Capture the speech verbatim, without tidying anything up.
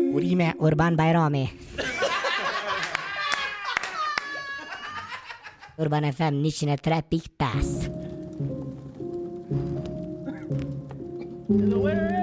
Urime Urban Bajrami. Urban ef em ničine tre piktas. Hello, where